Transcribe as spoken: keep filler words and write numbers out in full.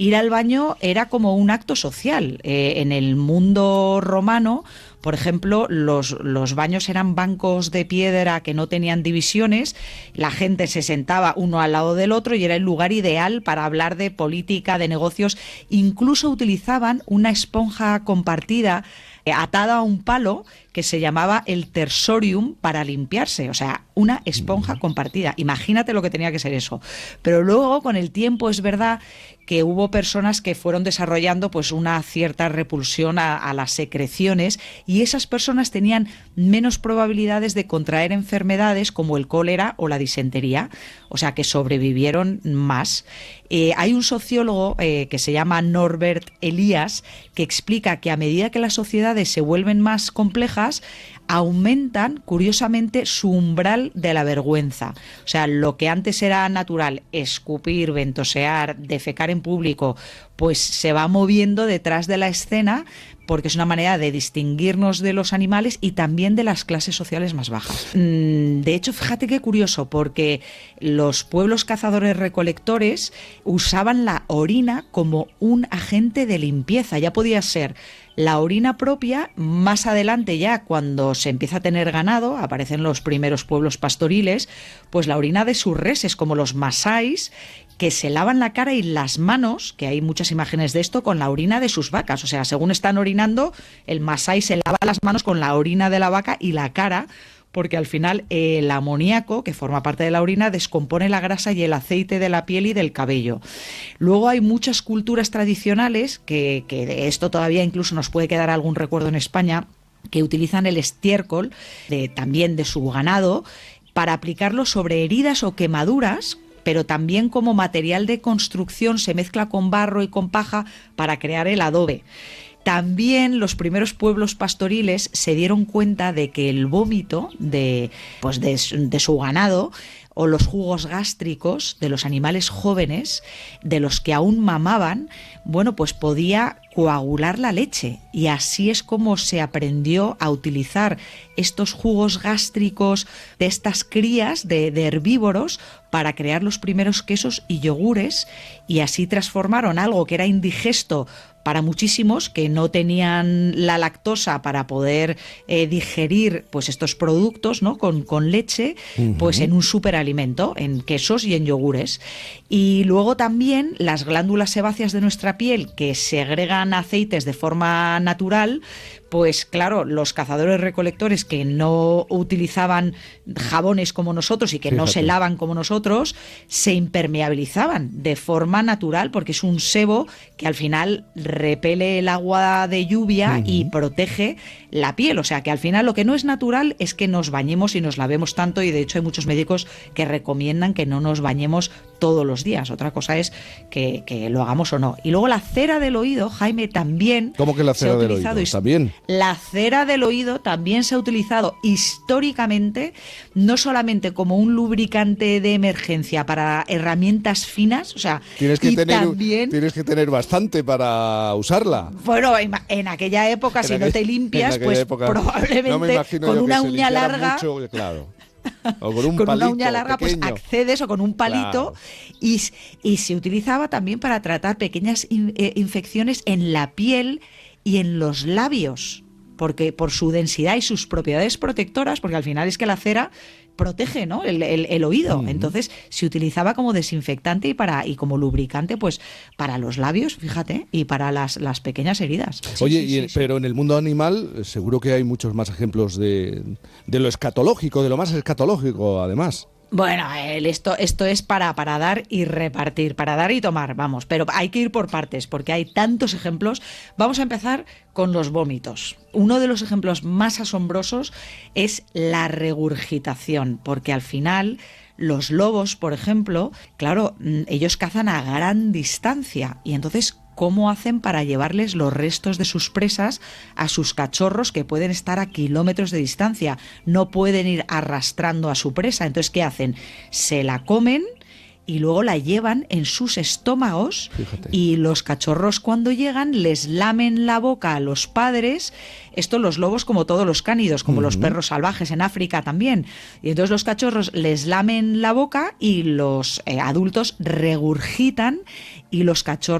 ir al baño era como un acto social. Eh, en el mundo romano, por ejemplo, los, los baños eran bancos de piedra que no tenían divisiones, la gente se sentaba uno al lado del otro y era el lugar ideal para hablar de política, de negocios. Incluso utilizaban una esponja compartida eh, atada a un palo que se llamaba el tersorium para limpiarse, o sea, una esponja compartida. Imagínate lo que tenía que ser eso. Pero luego, con el tiempo, es verdad que hubo personas que fueron desarrollando pues una cierta repulsión a, a las secreciones, y esas personas tenían menos probabilidades de contraer enfermedades como el cólera o la disentería, o sea que sobrevivieron más. Eh, hay un sociólogo eh, que se llama Norbert Elias que explica que a medida que las sociedades se vuelven más complejas, aumentan, curiosamente, su umbral de la vergüenza. O sea, lo que antes era natural, escupir, ventosear, defecar en público, pues se va moviendo detrás de la escena, porque es una manera de distinguirnos de los animales y también de las clases sociales más bajas. De hecho, fíjate qué curioso, porque los pueblos cazadores-recolectores usaban la orina como un agente de limpieza. Ya podía ser la orina propia, más adelante ya cuando se empieza a tener ganado, aparecen los primeros pueblos pastoriles, pues la orina de sus reses, como los masáis, que se lavan la cara y las manos, que hay muchas imágenes de esto, con la orina de sus vacas. O sea, según están orinando, el masái se lava las manos con la orina de la vaca y la cara, porque al final eh, el amoníaco, que forma parte de la orina, descompone la grasa y el aceite de la piel y del cabello. Luego hay muchas culturas tradicionales, que, que de esto todavía incluso nos puede quedar algún recuerdo en España, que utilizan el estiércol de, también de su ganado, para aplicarlo sobre heridas o quemaduras, pero también como material de construcción. Se mezcla con barro y con paja para crear el adobe. También los primeros pueblos pastoriles se dieron cuenta de que el vómito de, pues de, de su ganado, o los jugos gástricos de los animales jóvenes, de los que aún mamaban, bueno, pues podía coagular la leche, y así es como se aprendió a utilizar estos jugos gástricos de estas crías de, de herbívoros para crear los primeros quesos y yogures, y así transformaron algo que era indigesto para muchísimos, que no tenían la lactosa para poder eh, digerir pues estos productos, ¿no? con, con leche, uh-huh. pues en un superalimento, en quesos y en yogures. Y luego también las glándulas sebáceas de nuestra piel, que segregan aceites de forma natural, pues claro, los cazadores recolectores que no utilizaban jabones como nosotros y que Fíjate. no se lavan como nosotros, se impermeabilizaban de forma natural, porque es un sebo que al final repele el agua de lluvia uh-huh. y protege la piel. O sea que al final lo que no es natural es que nos bañemos y nos lavemos tanto, y de hecho hay muchos médicos que recomiendan que no nos bañemos todos los días. Otra cosa es que, que lo hagamos o no. Y luego la cera del oído, Jaime, también ¿Cómo que la cera del oído? ¿También? La cera del oído también se ha utilizado históricamente, no solamente como un lubricante de emergencia para herramientas finas, o sea, tienes que y tener también, tienes que tener bastante para usarla. Bueno, en aquella época, en si aquel, no te limpias, pues época, probablemente no con una uña larga, mucho, claro. O con un con palito una uña larga pequeño. Pues accedes, o con un palito, claro. y, y se utilizaba también para tratar pequeñas in, eh, infecciones en la piel y en los labios, porque por su densidad y sus propiedades protectoras, porque al final es que la cera protege, ¿no? el, el, el oído. Uh-huh. Entonces se utilizaba como desinfectante y para y como lubricante, pues para los labios, fíjate, y para las, las pequeñas heridas. Oye, sí, sí, y el, sí, pero sí. en el mundo animal seguro que hay muchos más ejemplos de, de lo escatológico, de lo más escatológico, además. Bueno, el, esto, esto es para, para dar y repartir, para dar y tomar, vamos, pero hay que ir por partes porque hay tantos ejemplos. Vamos a empezar con los vómitos. Uno de los ejemplos más asombrosos es la regurgitación, porque al final los lobos, por ejemplo, claro, ellos cazan a gran distancia, y entonces ¿cómo hacen para llevarles los restos de sus presas a sus cachorros, que pueden estar a kilómetros de distancia? No pueden ir arrastrando a su presa. Entonces, ¿qué hacen? Se la comen y luego la llevan en sus estómagos. Fíjate. Y los cachorros, cuando llegan, les lamen la boca a los padres. Esto los lobos, como todos los cánidos, como uh-huh. los perros salvajes en África también. Y entonces los cachorros les lamen la boca y los eh, adultos regurgitan, y los cachorros